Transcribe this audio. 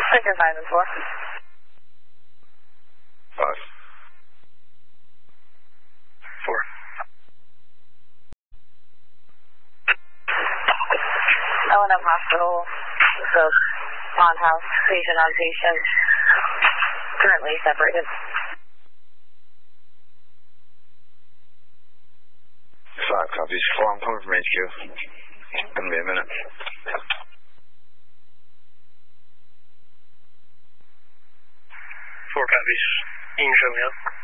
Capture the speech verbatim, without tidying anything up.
Second five and four. Five. Four. O and M Hospital, so Pond House, patient on patient, currently separated. Five copies. Four, I'm coming from H Q. Gonna be a minute. Four copies. You can show me up.